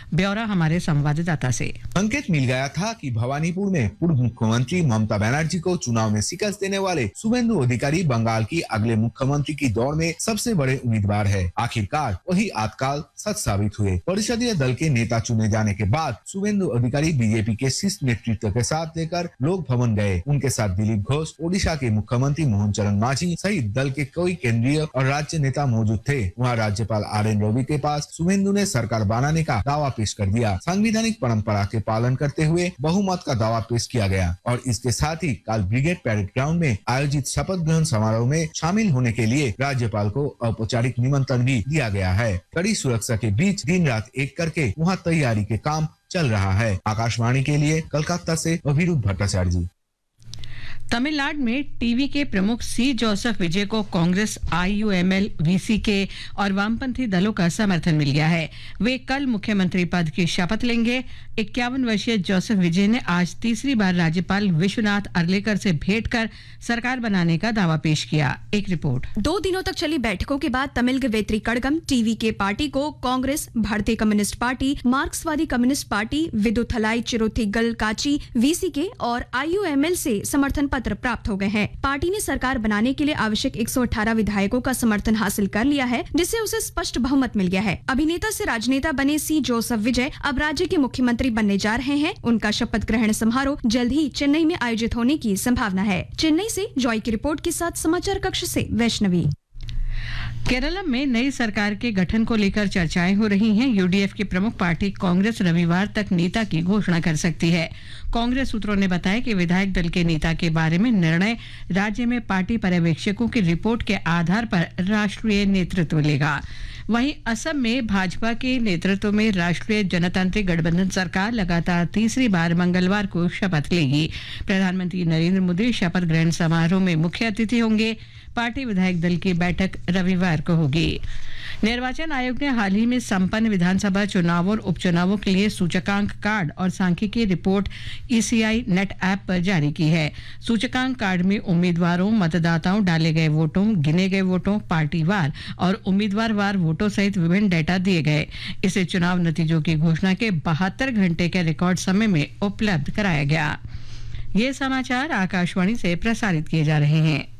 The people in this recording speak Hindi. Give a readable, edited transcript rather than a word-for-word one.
ब्यौरा हमारे संवाददाता से। संकेत मिल गया था कि भवानीपुर में पूर्व मुख्यमंत्री ममता बनर्जी को चुनाव में शिकस्त देने वाले शुभेंदु अधिकारी बंगाल की अगले मुख्यमंत्री की दौड़ में सबसे बड़े उम्मीदवार है। आखिरकार वही आतकाल सच साबित हुए। परिषदीय दल के नेता चुने जाने के बाद शुभेंदु अधिकारी बीजेपी के शीर्ष नेतृत्व के साथ लेकर लोक भवन गए। उनके साथ दिलीप घोष, ओडिशा के मुख्यमंत्री मोहन चरण मांझी सहित दल के कई केंद्रीय और राज्य नेता मौजूद थे। वहाँ राज्यपाल RN रवि के पास शुभेंदु ने सरकार बनाने का दावा पेश कर दिया। संवैधानिक परंपरा के पालन करते हुए बहुमत का दावा पेश किया गया और इसके साथ ही कल ब्रिगेड पैरेड ग्राउंड में आयोजित शपथ ग्रहण समारोह में शामिल होने के लिए राज्यपाल को औपचारिक निमंत्रण भी दिया गया है। कड़ी सुरक्षा के बीच दिन रात एक करके वहाँ तैयारी के काम चल रहा है। आकाशवाणी के लिए कोलकाता से अभिरूप भट्टाचार्य जी। तमिलनाडु में टीवी के प्रमुख सी जोसेफ विजय को कांग्रेस, IUML, VCK और वामपंथी दलों का समर्थन मिल गया है। वे कल मुख्यमंत्री पद की शपथ लेंगे। 51 वर्षीय जोसेफ विजय ने आज तीसरी बार राज्यपाल विश्वनाथ अर्लेकर से भेंट कर सरकार बनाने का दावा पेश किया। एक रिपोर्ट। 2 दिनों तक चली बैठकों के बाद तमिल वेत्री कड़गम टीवी के पार्टी को कांग्रेस, भारतीय कम्युनिस्ट पार्टी, मार्क्सवादी कम्युनिस्ट पार्टी, विदुथलाई चिरुथिगल काची, VCK और IUML से समर्थन पत्र प्राप्त हो गए हैं। पार्टी ने सरकार बनाने के लिए आवश्यक 118 विधायकों का समर्थन हासिल कर लिया है, जिससे उसे स्पष्ट बहुमत मिल गया है। अभिनेता से राजनेता बने सी जोसेफ विजय अब राज्य के मुख्यमंत्री बनने जा रहे हैं। उनका शपथ ग्रहण समारोह जल्द ही चेन्नई में आयोजित होने की संभावना है। चेन्नई से जॉय की रिपोर्ट के साथ समाचार कक्ष से वैष्णवी। केरल में नई सरकार के गठन को लेकर चर्चाएं हो रही हैं। UDF की प्रमुख पार्टी कांग्रेस रविवार तक नेता की घोषणा कर सकती है। कांग्रेस सूत्रों ने बताया कि विधायक दल के नेता के बारे में निर्णय राज्य में पार्टी पर्यवेक्षकों की रिपोर्ट के आधार पर राष्ट्रीय नेतृत्व लेगा। वहीं असम में भाजपा के नेतृत्व में राष्ट्रीय जनतांत्रिक गठबंधन सरकार लगातार तीसरी बार मंगलवार को शपथ लेगी। प्रधानमंत्री नरेंद्र मोदी शपथ ग्रहण समारोह में मुख्य अतिथि होंगे। पार्टी विधायक दल की बैठक रविवार को होगी। निर्वाचन आयोग ने हाल ही में संपन्न विधानसभा चुनाव और उपचुनावों के लिए सूचकांक कार्ड और सांख्यिकीय रिपोर्ट ECI नेट ऐप पर जारी की है। सूचकांक कार्ड में उम्मीदवारों, मतदाताओं, डाले गए वोटों, गिने गए वोटों, पार्टीवार और उम्मीदवार वार वोटों सहित विभिन्न डेटा दिए गए। इसे चुनाव नतीजों की घोषणा के 72 घंटे के रिकॉर्ड समय में उपलब्ध कराया गया। ये समाचार आकाशवाणी से प्रसारित किए जा रहे हैं।